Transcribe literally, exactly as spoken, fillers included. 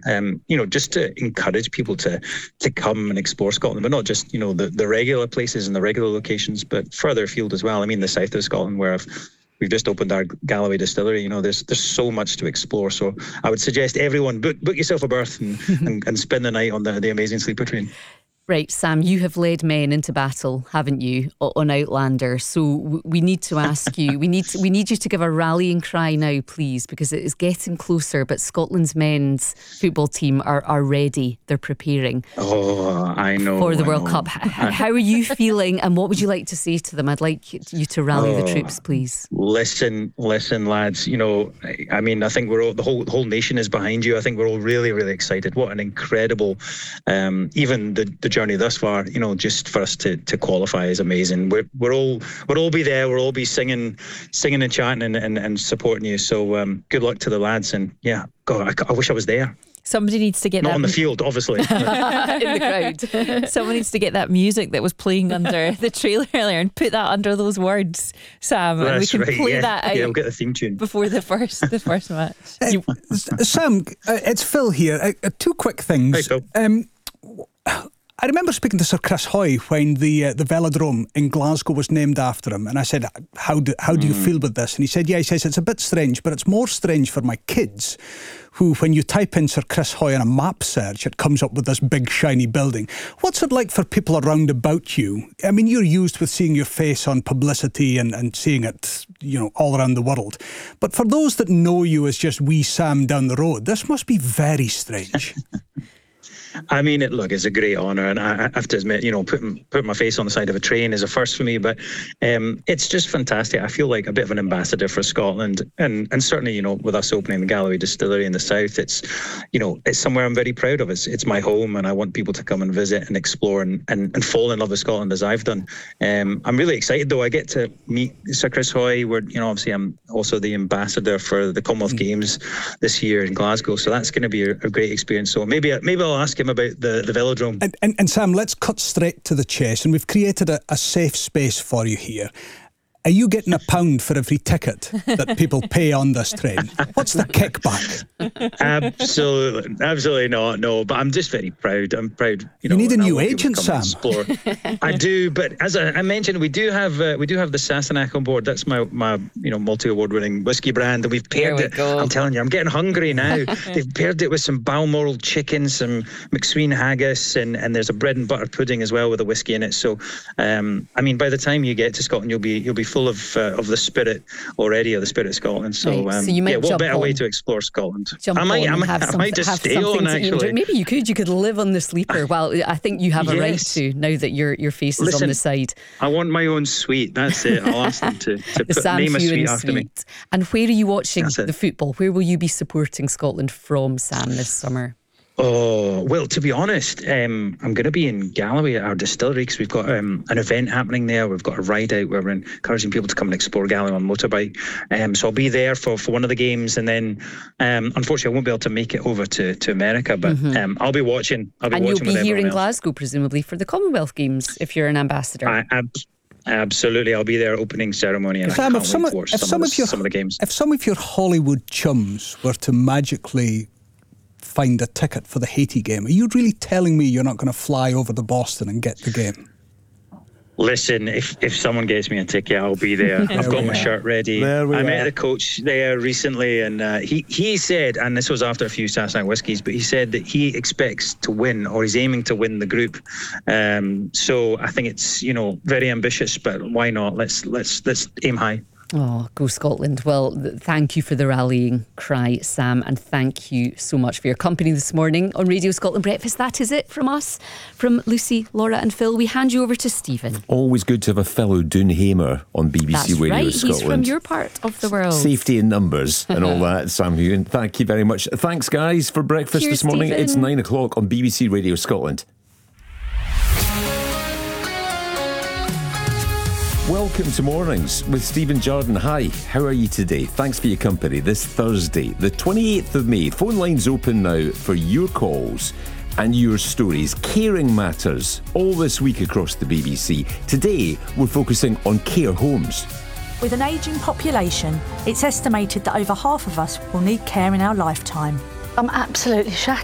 um, you know, just to encourage people to to come and explore Scotland, but not just, you know, the, the regular places and the regular locations, but further afield as well. I mean, the south of Scotland, where I've We've just opened our Galloway distillery. You know, there's there's so much to explore. So I would suggest everyone book book yourself a berth and, and, and spend the night on the, the amazing sleeper train. Right, Sam, you have led men into battle, haven't you, on Outlander? So we need to ask you, we need to, we need you to give a rallying cry now, please, because it is getting closer. But Scotland's men's football team are, are ready. They're preparing. Oh, I know. For the I World know. Cup. How, how are you feeling, and what would you like to say to them? I'd like you to rally oh, the troops, please. Listen, listen, lads. You know, I mean, I think we're all, the whole the whole nation is behind you. I think we're all really, really excited. What an incredible, um, even the the journey thus far, you know, just for us to to qualify is amazing. We're we're all we'll all be there. We'll all be singing, singing and chanting and, and, and supporting you. So um, good luck to the lads. And yeah, God, I, I wish I was there. Somebody needs to get not that on the field, obviously. In the crowd. Someone needs to get that music that was playing under the trailer earlier and put that under those words, Sam. That's and we can right, play yeah. that out. Yeah, we'll get the theme tune before the first the first match. Uh, you... Sam, uh, it's Phil here. Uh, uh, two quick things. Hi, Phil. Um, I remember speaking to Sir Chris Hoy when the uh, the velodrome in Glasgow was named after him, and I said, how do, how do you feel with this? And he said, yeah, he says, it's a bit strange, but it's more strange for my kids, who, when you type in Sir Chris Hoy in a map search, it comes up with this big shiny building. What's it like for people around about you? I mean, you're used with seeing your face on publicity and, and seeing it, you know, all around the world. But for those that know you as just wee Sam down the road, this must be very strange. I mean, it, look, it's a great honour, and I, I have to admit, you know, putting putting my face on the side of a train is a first for me, but um, it's just fantastic. I feel like a bit of an ambassador for Scotland, and and certainly, you know, with us opening the Galloway distillery in the south, it's, you know, it's somewhere I'm very proud of. It's it's my home, and I want people to come and visit and explore and, and, and fall in love with Scotland as I've done. Um, I'm really excited, though. I get to meet Sir Chris Hoy, where, you know, obviously I'm also the ambassador for the Commonwealth mm. Games this year in Glasgow, so that's going to be a, a great experience. So maybe maybe I'll ask him about the, the velodrome. And, and, and Sam, let's cut straight to the chase, and we've created a, a safe space for you here. Are you getting a pound for every ticket that people pay on this train? What's the kickback? Absolutely, absolutely not. No, but I'm just very proud. I'm proud. You, know, you need a new agent, Sam. I do, but as I, I mentioned, we do have uh, we do have the Sassenach on board. That's my my you know multi-award-winning whiskey brand, and we've paired we it. Go. I'm telling you, I'm getting hungry now. They've paired it with some Balmoral chicken, some McSween haggis, and, and there's a bread and butter pudding as well with a whiskey in it. So, um, I mean, by the time you get to Scotland, you'll be you'll be full of uh, of the spirit already, of the spirit of Scotland. So, right. um, so you might yeah, what jump better on. way to explore Scotland? Jump I might, on I might, have I some, might just have stay on, actually. enjoy. Maybe you could. You could live on the sleeper. Well, I think you have a yes. right to, now that your your face is Listen, on the side. I want my own suite. That's it. I'll ask them to, to the put, Sam name a Hewen suite after suite. me. And where are you watching That's the it. football? Where will you be supporting Scotland from, Sam, this summer? Oh, well, to be honest, um, I'm going to be in Galloway at our distillery because we've got um, an event happening there. We've got a ride out where we're encouraging people to come and explore Galloway on motorbike. Um, so I'll be there for, for one of the games, and then um, unfortunately I won't be able to make it over to, to America, but mm-hmm. um, I'll be watching. I'll be and watching you'll be with here in else. Glasgow, presumably, for the Commonwealth Games if you're an ambassador. I, ab- Absolutely, I'll be there opening ceremony, and Sam, I can't if wait some, to watch if some, some of, of the, your some of the games. If some of your Hollywood chums were to magically find a ticket for the Haiti game, are you really telling me you're not going to fly over to Boston and get the game? Listen, if if someone gets me a ticket, I'll be there. I've got my shirt ready. I met the coach there recently, and uh, he, he said, and this was after a few Sassenach whiskies, but he said that he expects to win, or he's aiming to win the group. Um, so I think it's, you know, very ambitious, but why not? Let's let's let's aim high. Oh, go Scotland. Well, th- thank you for the rallying cry, Sam, and thank you so much for your company this morning on Radio Scotland Breakfast. That is it from us, from Lucy, Laura and Phil. We hand you over to Stephen. Always good to have a fellow Doonhamer on B B C That's Radio right. Scotland. He's from your part of the world. Safety in numbers and all that, Sam Hewen. Thank you very much. Thanks, guys, for breakfast Cheers, this morning. Stephen. It's nine o'clock on B B C Radio Scotland. Welcome to Mornings with Stephen Jordan. Hi, how are you today? Thanks for your company this Thursday, the twenty-eighth of May. Phone lines open now for your calls and your stories. Caring matters all this week across the B B C. Today, we're focusing on care homes. With an ageing population, it's estimated that over half of us will need care in our lifetime. I'm absolutely shattered.